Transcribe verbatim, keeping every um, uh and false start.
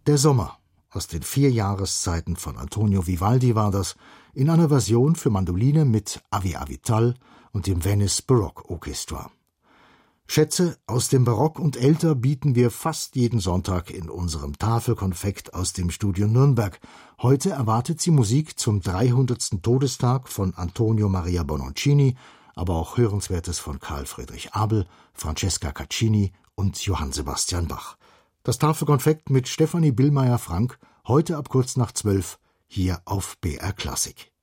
Der Sommer aus den vier Jahreszeiten von Antonio Vivaldi war das, in einer Version für Mandoline mit Avi Avital und dem Venice Baroque Orchestra. Schätze aus dem Barock und älter bieten wir fast jeden Sonntag in unserem Tafelkonfekt aus dem Studio Nürnberg. Heute erwartet Sie Musik zum dreihundertsten Todestag von Antonio Maria Bononcini, aber auch Hörenswertes von Karl Friedrich Abel, Francesca Caccini und Johann Sebastian Bach. Das Tafelkonfekt mit Stefanie Billmeier-Frank, heute ab kurz nach zwölf, hier auf B R Klassik.